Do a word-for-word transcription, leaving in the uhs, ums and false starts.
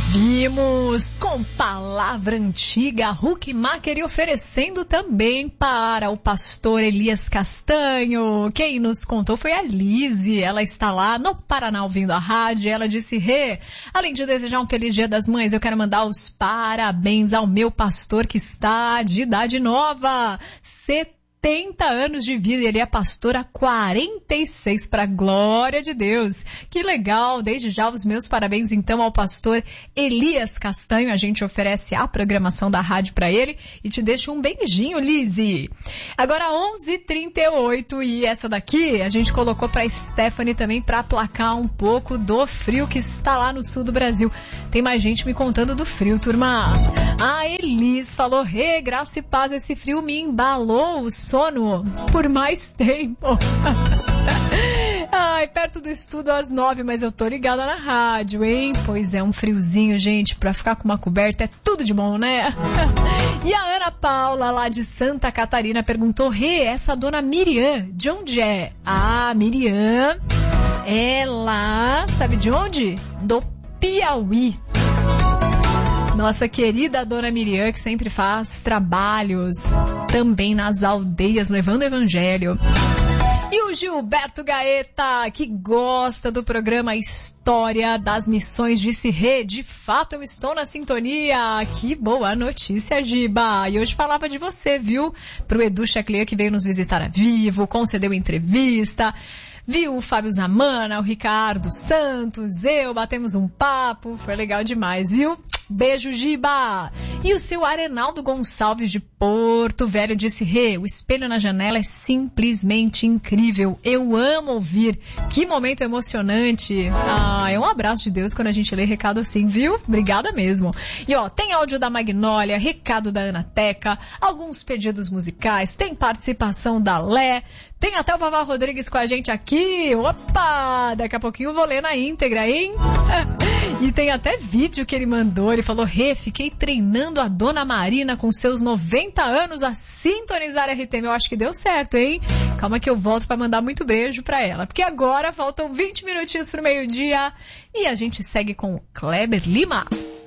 Ouvimos com palavra antiga Huckmacher oferecendo também para o pastor Elias Castanho. Quem nos contou foi a Lise. Ela está lá no Paraná ouvindo a rádio. Ela disse: Rê, além de desejar um feliz Dia das Mães, eu quero mandar os parabéns ao meu pastor que está de idade nova. setenta anos de vida, ele é pastor há quarenta e seis, para a glória de Deus. Que legal, desde já os meus parabéns então ao pastor Elias Castanho. A gente oferece a programação da rádio para ele e te deixa um beijinho, Lise. Agora onze e trinta e oito e essa daqui a gente colocou para Stephanie também para aplacar um pouco do frio que está lá no sul do Brasil. Tem mais gente me contando do frio, turma. A Elis falou: Rê, graça e paz, esse frio me embalou o sono por mais tempo. Ai, perto do estudo às nove, mas eu tô ligada na rádio, hein? Pois é, um friozinho, gente, pra ficar com uma coberta é tudo de bom, né? E a Ana Paula, lá de Santa Catarina, perguntou: Rê, essa dona Miriam, de onde é? Ah, Miriam, ela, sabe de onde? Do Piauí. Nossa querida dona Miriam, que sempre faz trabalhos também nas aldeias, levando o evangelho. E o Gilberto Gaeta, que gosta do programa História das Missões, disse: Rê, de fato eu estou na sintonia. Que boa notícia, Giba. E hoje falava de você, viu? Pro Edu Chaclier, que veio nos visitar a vivo, concedeu entrevista. Viu o Fábio Zamana, o Ricardo Santos, eu, batemos um papo, foi legal demais, viu? Beijo, Giba! E o seu Arenaldo Gonçalves de Porto Velho disse: Rê, o espelho na janela é simplesmente incrível, eu amo ouvir, que momento emocionante. Ah, é um abraço de Deus quando a gente lê recado assim, viu? Obrigada mesmo. E ó, tem áudio da Magnólia, recado da Ana Teca, alguns pedidos musicais, tem participação da Lé, tem até o Vavá Rodrigues com a gente aqui. Opa! Daqui a pouquinho eu vou ler na íntegra, hein? E tem até vídeo que ele mandou. Ele falou: Rê, fiquei treinando a Dona Marina com seus noventa anos a sintonizar a R T M. Eu acho que deu certo, hein? Calma que eu volto para mandar muito beijo pra ela. Porque agora faltam vinte minutinhos pro meio-dia e a gente segue com o Kleber Lima.